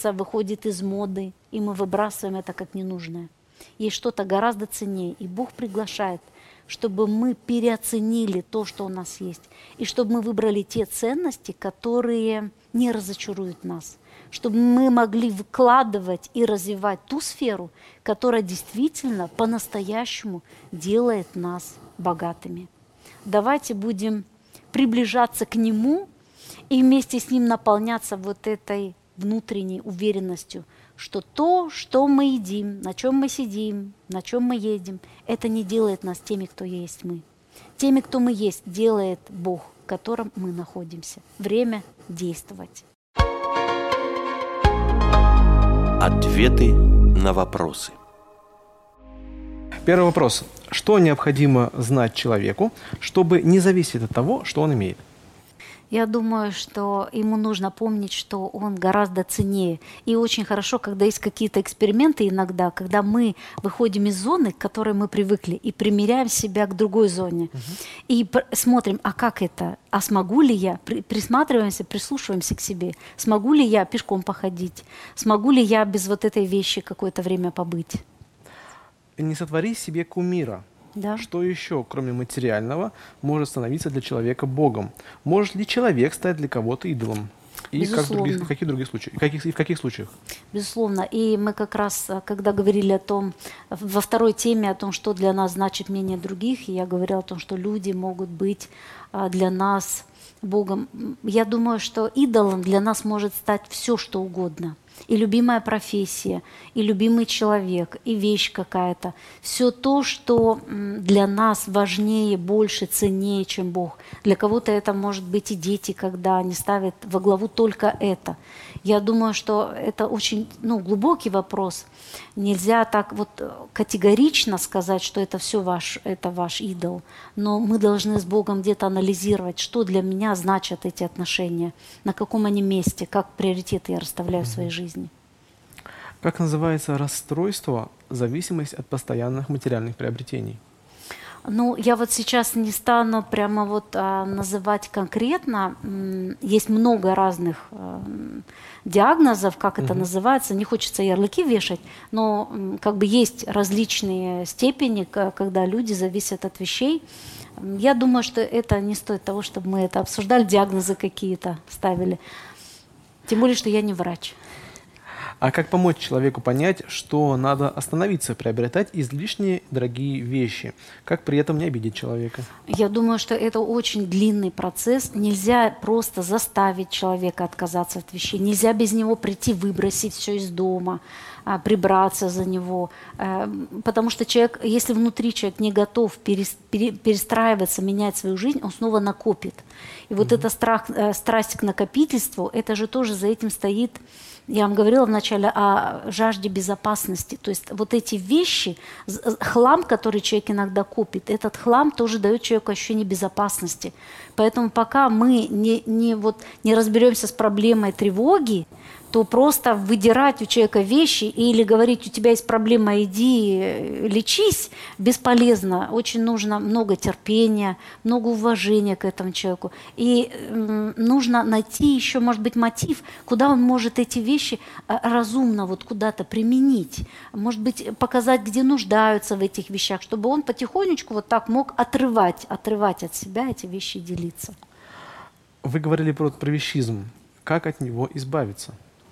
меняется, выходит из моды, и мы выбрасываем это как ненужное. Есть что-то гораздо ценнее, и Бог приглашает, чтобы мы переоценили то, что у нас есть, и чтобы мы выбрали те ценности, которые не разочаруют нас, чтобы мы могли вкладывать и развивать ту сферу, которая действительно по-настоящему делает нас богатыми. Давайте будем приближаться к Нему и вместе с Ним наполняться вот этой внутренней уверенностью, что то, что мы едим, на чем мы сидим, на чем мы едем, это не делает нас теми, кто есть мы. Теми, кто мы есть, делает Бог, в котором мы находимся. Время действовать. Ответы на вопросы. Первый вопрос. Что необходимо знать человеку, чтобы не зависеть от того, что он имеет? Я думаю, что ему нужно помнить, что он гораздо ценнее. И очень хорошо, когда есть какие-то эксперименты иногда, когда мы выходим из зоны, к которой мы привыкли, и примеряем себя к другой зоне. И смотрим, а как это? А смогу ли я? Присматриваемся, прислушиваемся к себе. Смогу ли я пешком походить? Смогу ли я без вот этой вещи какое-то время побыть? Не сотвори себе кумира. Да. Что еще, кроме материального, может становиться для человека Богом? Может ли человек стать для кого-то идолом? И Безусловно. в каких других случаях? В каких случаях? Безусловно. И мы как раз, когда говорили о том, во второй теме о том, что для нас значит мнение других, я говорила о том, что люди могут быть для нас Богом. Я думаю, что идолом для нас может стать все, что угодно. И любимая профессия, и любимый человек, и вещь какая-то. Все то, что для нас важнее, больше, ценнее, чем Бог. Для кого-то это может быть и дети, когда они ставят во главу только это. Я думаю, что это очень глубокий вопрос. Нельзя так вот категорично сказать, что это все ваш идол. Но мы должны с Богом где-то анализировать, что для меня значат эти отношения, на каком они месте, как приоритеты я расставляю в своей жизни. Как называется расстройство, зависимость от постоянных материальных приобретений? Я вот сейчас не стану прямо называть конкретно. Есть много разных диагнозов, как это называется. Не хочется ярлыки вешать, но есть различные степени, когда люди зависят от вещей. Я думаю, что это не стоит того, чтобы мы это обсуждали, диагнозы какие-то ставили. Тем более, что я не врач. А как помочь человеку понять, что надо остановиться приобретать излишне дорогие вещи? Как при этом не обидеть человека? Я думаю, что это очень длинный процесс. Нельзя просто заставить человека отказаться от вещей. Нельзя без него прийти, выбросить все из дома, прибраться за него. Потому что человек, если внутри человек не готов перестраиваться, менять свою жизнь, он снова накопит. И вот эта страсть к накопительству, это же тоже за этим стоит. Я вам говорила вначале о жажде безопасности. То есть вот эти вещи, хлам, который человек иногда копит, этот хлам тоже дает человеку ощущение безопасности. Поэтому пока мы не разберемся с проблемой тревоги, то просто выдирать у человека вещи или говорить, у тебя есть проблема, иди лечись, бесполезно. Очень нужно много терпения, много уважения к этому человеку. И нужно найти еще, может быть, мотив, куда он может эти вещи разумно куда-то применить. Может быть, показать, где нуждаются в этих вещах, чтобы он потихонечку мог отрывать от себя эти вещи и делиться. Вы говорили про вещизм. Как от него избавиться?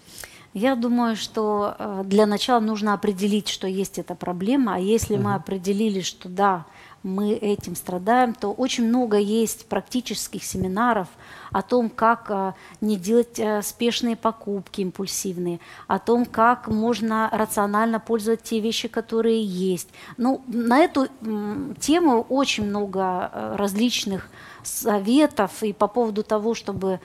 Я думаю, что для начала нужно определить, что есть эта проблема. А если мы определили, что да, мы этим страдаем, то очень много есть практических семинаров о том, как не делать спешные покупки импульсивные, о том, как можно рационально пользоваться те вещи, которые есть. На эту тему очень много различных советов и по поводу того, чтобы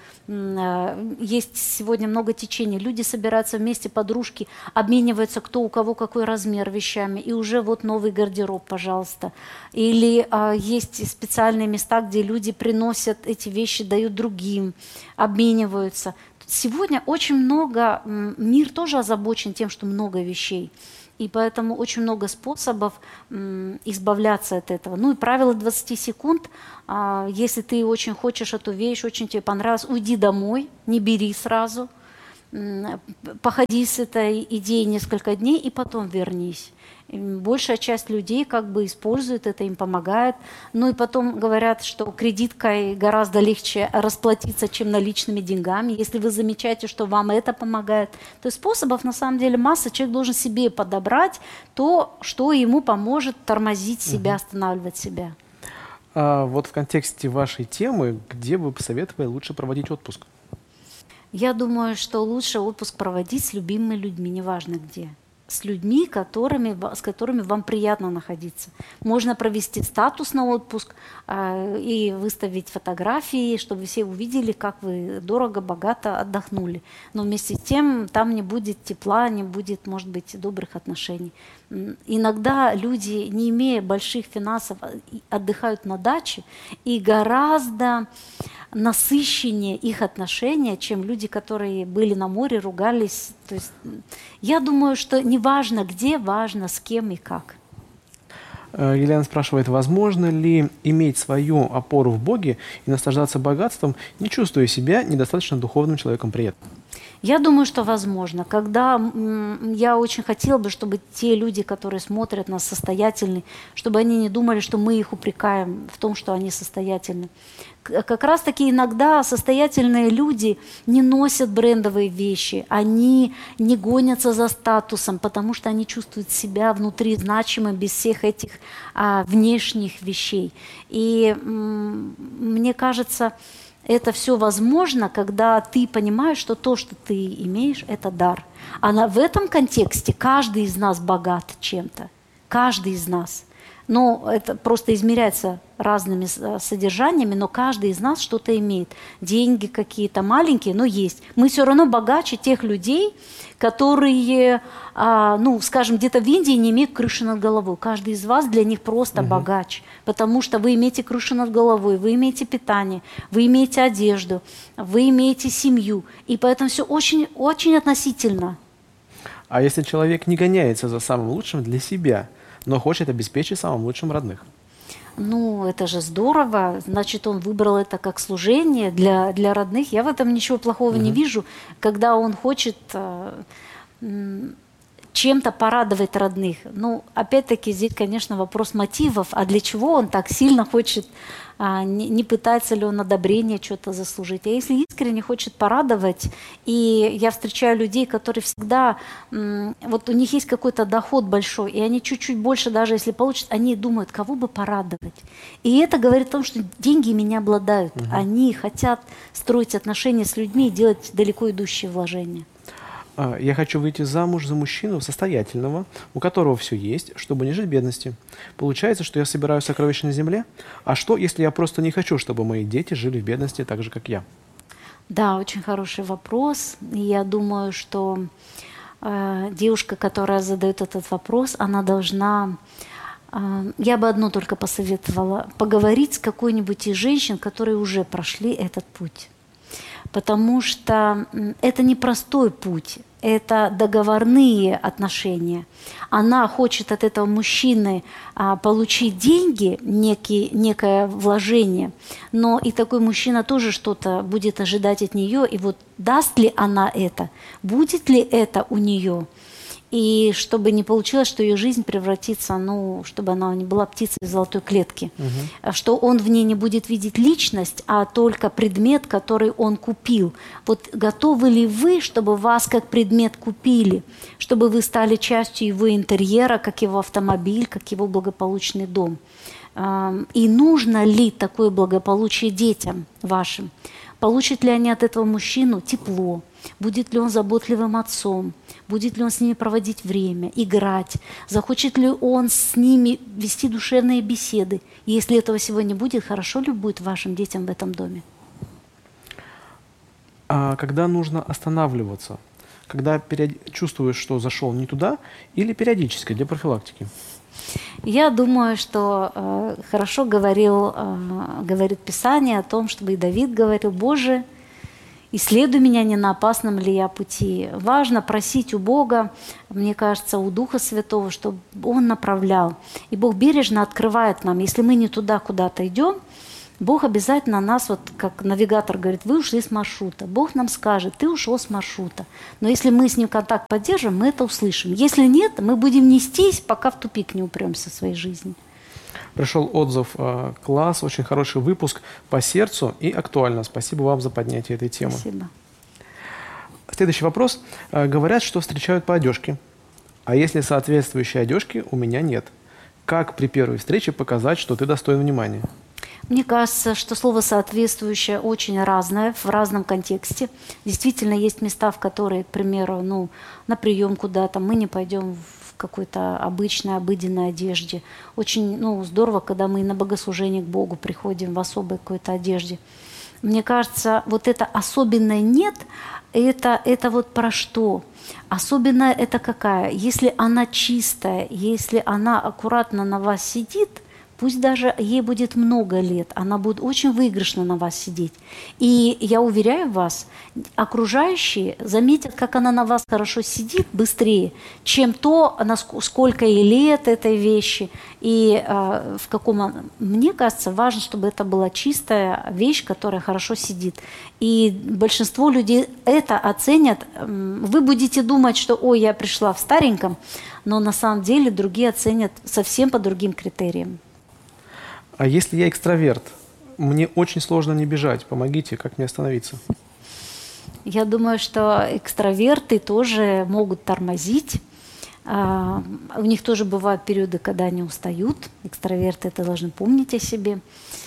есть сегодня много течений. Люди собираются вместе, подружки, обмениваются кто у кого какой размер вещами, и уже новый гардероб, пожалуйста. Или есть специальные места, где люди приносят эти вещи, дают другим, обмениваются. Сегодня очень много, мир тоже озабочен тем, что много вещей. И поэтому очень много способов избавляться от этого. И правило 20 секунд. Если ты очень хочешь эту вещь, очень тебе понравилось, уйди домой, не бери сразу. походи с этой идеей несколько дней и потом вернись. Большая часть людей как бы использует это, им помогает. Ну и потом говорят, что кредиткой гораздо легче расплатиться, чем наличными деньгами. Если вы замечаете, что вам это помогает, то есть способов на самом деле масса. Человек должен себе подобрать то, что ему поможет тормозить себя, останавливать себя. А вот в контексте вашей темы, где вы посоветовали лучше проводить отпуск? Я думаю, что лучше отпуск проводить с любимыми людьми, неважно где. С людьми, с которыми вам приятно находиться. Можно провести статусный отпуск и выставить фотографии, чтобы все увидели, как вы дорого, богато отдохнули. Но вместе с тем там не будет тепла, не будет, может быть, добрых отношений. Иногда люди, не имея больших финансов, отдыхают на даче, и гораздо насыщеннее их отношения, чем люди, которые были на море, ругались. То есть я думаю, что не важно где, важно с кем и как. Елена спрашивает, возможно ли иметь свою опору в Боге и наслаждаться богатством, не чувствуя себя недостаточно духовным человеком при этом? Я думаю, что возможно. Когда я очень хотела бы, чтобы те люди, которые смотрят нас состоятельны, чтобы они не думали, что мы их упрекаем в том, что они состоятельны. Как раз-таки иногда состоятельные люди не носят брендовые вещи, они не гонятся за статусом, потому что они чувствуют себя внутри значимым без всех этих внешних вещей. И мне кажется, это все возможно, когда ты понимаешь, что то, что ты имеешь, это дар. В этом контексте каждый из нас богат чем-то. Каждый из нас. Но это просто измеряется разными содержаниями, но каждый из нас что-то имеет. Деньги какие-то маленькие, но есть. Мы все равно богаче тех людей, которые, скажем, где-то в Индии не имеют крыши над головой. Каждый из вас для них просто богач, потому что вы имеете крышу над головой, вы имеете питание, вы имеете одежду, вы имеете семью. И поэтому все очень, очень относительно. А если человек не гоняется за самым лучшим для себя, но хочет обеспечить самым лучшим родных? Ну, это же здорово. Значит, он выбрал это как служение для родных. Я в этом ничего плохого не вижу, когда он хочет чем-то порадовать родных. Ну, опять-таки, здесь, конечно, вопрос мотивов. А для чего он так сильно хочет, не пытается ли он одобрение что-то заслужить. А если искренне хочет порадовать, и я встречаю людей, которые всегда, вот у них есть какой-то доход большой, и они чуть-чуть больше, даже если получат, они думают, кого бы порадовать. И это говорит о том, что деньги ими не обладают. Они хотят строить отношения с людьми и делать далеко идущие вложения. Я хочу выйти замуж за мужчину состоятельного, у которого все есть, чтобы не жить в бедности. Получается, что я собираю сокровища на земле? А что, если я просто не хочу, чтобы мои дети жили в бедности так же, как я? Да, очень хороший вопрос. И я думаю, что девушка, которая задает этот вопрос, она должна... Я бы одно только посоветовала. Поговорить с какой-нибудь из женщин, которые уже прошли этот путь. Потому что это непростой путь, это договорные отношения. Она хочет от этого мужчины получить деньги, некое вложение, но и такой мужчина тоже что-то будет ожидать от нее, и вот даст ли она это, будет ли это у нее. И чтобы не получилось, что ее жизнь превратится, чтобы она не была птицей из золотой клетки, что он в ней не будет видеть личность, а только предмет, который он купил. Вот готовы ли вы, чтобы вас как предмет купили, чтобы вы стали частью его интерьера, как его автомобиль, как его благополучный дом? И нужно ли такое благополучие детям вашим? Получат ли они от этого мужчину тепло? Будет ли он заботливым отцом? Будет ли он с ними проводить время, играть? Захочет ли он с ними вести душевные беседы? И если этого всего не будет, хорошо ли будет вашим детям в этом доме? А когда нужно останавливаться? Когда чувствуешь, что зашел не туда, или периодически для профилактики? Я думаю, что хорошо говорит Писание о том, чтобы и Давид говорил: «Боже, исследуй меня, не на опасном ли я пути». Важно просить у Бога, мне кажется, у Духа Святого, чтобы Он направлял. И Бог бережно открывает нам. Если мы не туда куда-то идем, Бог обязательно нас, вот как навигатор говорит, вы ушли с маршрута. Бог нам скажет, ты ушел с маршрута. Но если мы с ним контакт поддержим, мы это услышим. Если нет, мы будем нестись, пока в тупик не упремся в своей жизни. Пришел отзыв: класс, очень хороший выпуск, по сердцу и актуально. Спасибо вам за поднятие этой темы. Спасибо. Следующий вопрос. Говорят, что встречают по одежке. А если соответствующей одежки у меня нет? Как при первой встрече показать, что ты достоин внимания? Мне кажется, что слово «соответствующее» очень разное, в разном контексте. Действительно, есть места, в которые, к примеру, на прием куда-то мы не пойдем в какой-то обычной, обыденной одежде. Очень здорово, когда мы на богослужение к Богу приходим в особой какой-то одежде. Мне кажется, вот это особенное «нет», это вот про что? Особенная это какая? Если она чистая, если она аккуратно на вас сидит, пусть даже ей будет много лет, она будет очень выигрышно на вас сидеть. И я уверяю вас, окружающие заметят, как она на вас хорошо сидит быстрее, чем то, сколько ей лет этой вещи. И в каком... Мне кажется, важно, чтобы это была чистая вещь, которая хорошо сидит. И большинство людей это оценят. Вы будете думать, что «Ой, я пришла в стареньком», но на самом деле другие оценят совсем по другим критериям. А если я экстраверт, мне очень сложно не бежать. Помогите, как мне остановиться? Я думаю, что экстраверты тоже могут тормозить. У них тоже бывают периоды, когда они устают. Экстраверты это должны помнить о себе.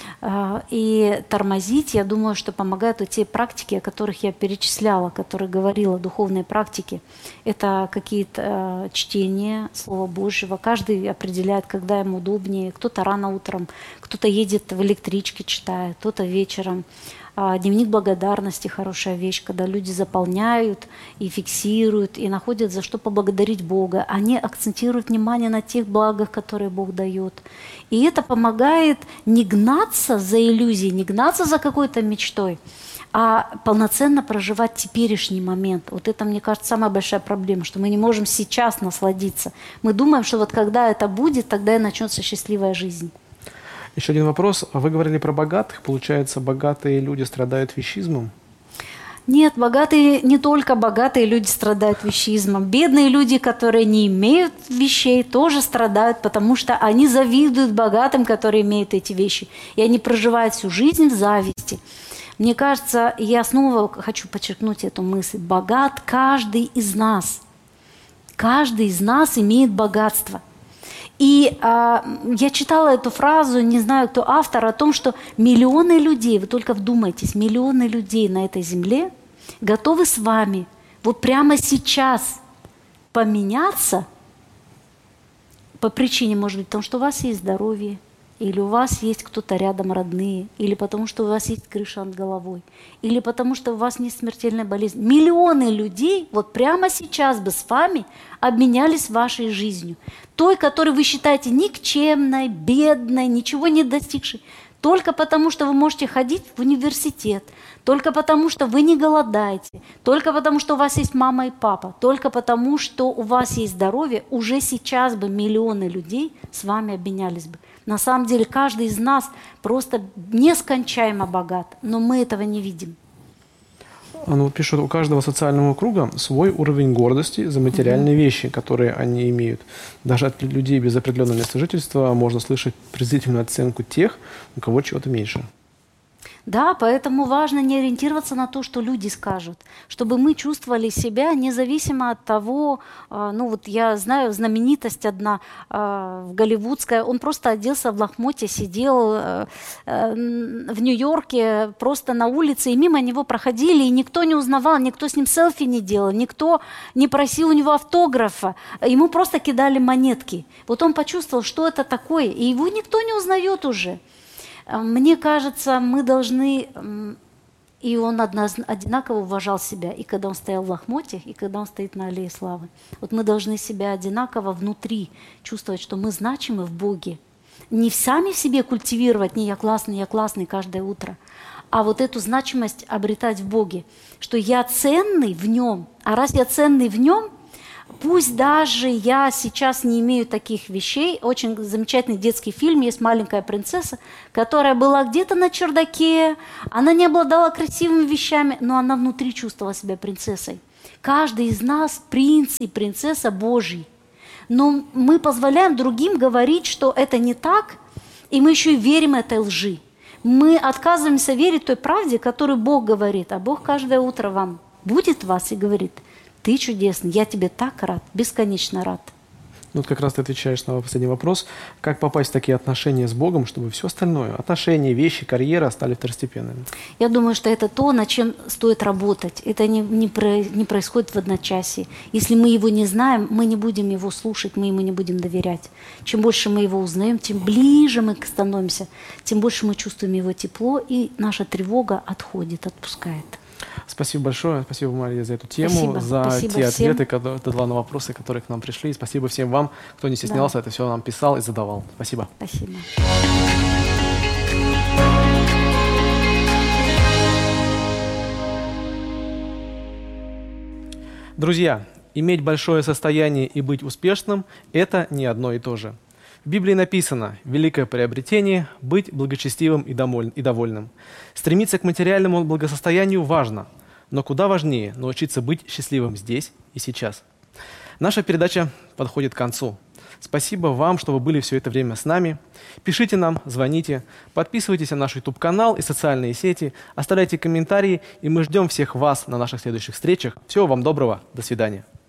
И тормозить, я думаю, что помогают вот те практики, о которых я перечисляла, которые говорила, духовные практики. Это какие-то чтения Слова Божьего. Каждый определяет, когда ему удобнее. Кто-то рано утром, кто-то едет в электричке, читает, кто-то вечером. Дневник благодарности – хорошая вещь, когда люди заполняют и фиксируют, и находят, за что поблагодарить Бога. Они акцентируют внимание на тех благах, которые Бог дает. И это помогает не гнаться за иллюзией, не гнаться за какой-то мечтой, а полноценно проживать теперешний момент. Вот это, мне кажется, самая большая проблема, что мы не можем сейчас насладиться. Мы думаем, что вот когда это будет, тогда и начнется счастливая жизнь. Еще один вопрос. Вы говорили про богатых. Получается, богатые люди страдают вещизмом? Нет, не только богатые люди страдают вещизмом. Бедные люди, которые не имеют вещей, тоже страдают, потому что они завидуют богатым, которые имеют эти вещи. И они проживают всю жизнь в зависти. Мне кажется, я снова хочу подчеркнуть эту мысль. Богат каждый из нас. Каждый из нас имеет богатство. И я читала эту фразу, не знаю, кто автор, о том, что миллионы людей, вы только вдумайтесь, миллионы людей на этой земле готовы с вами вот прямо сейчас поменяться по причине, может быть, потому что у вас есть здоровье, или у вас есть кто-то рядом, родные, или потому что у вас есть крыша над головой, или потому что у вас нет смертельной болезни. Миллионы людей вот прямо сейчас бы с вами обменялись вашей жизнью. Той, которую вы считаете никчемной, бедной, ничего не достигшей. Только потому, что вы можете ходить в университет, только потому, что вы не голодаете, только потому, что у вас есть мама и папа, только потому, что у вас есть здоровье, уже сейчас бы миллионы людей с вами обменялись бы. На самом деле каждый из нас просто нескончаемо богат, но мы этого не видим. Пишут, у каждого социального круга свой уровень гордости за материальные вещи, которые они имеют. Даже от людей без определенного места жительства можно слышать презрительную оценку тех, у кого чего-то меньше. Да, поэтому важно не ориентироваться на то, что люди скажут, чтобы мы чувствовали себя независимо от того, я знаю, знаменитость одна голливудская, он просто оделся в лохмотье, сидел в Нью-Йорке просто на улице, и мимо него проходили, и никто не узнавал, никто с ним селфи не делал, никто не просил у него автографа, ему просто кидали монетки. Вот он почувствовал, что это такое, и его никто не узнает уже. Мне кажется, мы должны, и он одинаково уважал себя, и когда он стоял в лохмотьях, и когда он стоит на аллее славы. Вот мы должны себя одинаково внутри чувствовать, что мы значимы в Боге. Не сами в себе культивировать, не я классный каждое утро, а вот эту значимость обретать в Боге, что я ценный в Нем, а раз я ценный в Нем, Пусть даже я сейчас не имею таких вещей. Очень замечательный детский фильм есть «Маленькая принцесса», которая была где-то на чердаке, она не обладала красивыми вещами, но она внутри чувствовала себя принцессой. Каждый из нас принц и принцесса Божий. Но мы позволяем другим говорить, что это не так, и мы еще и верим этой лжи. Мы отказываемся верить той правде, которую Бог говорит. А Бог каждое утро вам будет вас и говорит: ты чудесный, я тебе так рад, бесконечно рад. Ну, вот как раз ты отвечаешь на последний вопрос. Как попасть в такие отношения с Богом, чтобы все остальное, отношения, вещи, карьера стали второстепенными? Я думаю, что это то, над чем стоит работать. Это не происходит в одночасье. Если мы его не знаем, мы не будем его слушать, мы ему не будем доверять. Чем больше мы его узнаем, тем ближе мы становимся, тем больше мы чувствуем его тепло, и наша тревога отходит, отпускает. Спасибо большое. Спасибо, Мария, за эту тему, Спасибо те всем. ответы, которые ты дала на вопросы, которые к нам пришли. И спасибо всем вам, кто не стеснялся, это все нам писал и задавал. Спасибо. Спасибо. Друзья, иметь большое состояние и быть успешным – это не одно и то же. В Библии написано: великое приобретение – быть благочестивым и довольным. Стремиться к материальному благосостоянию важно, но куда важнее научиться быть счастливым здесь и сейчас. Наша передача подходит к концу. Спасибо вам, что вы были все это время с нами. Пишите нам, звоните, подписывайтесь на наш YouTube-канал и социальные сети, оставляйте комментарии, и мы ждем всех вас на наших следующих встречах. Всего вам доброго, до свидания.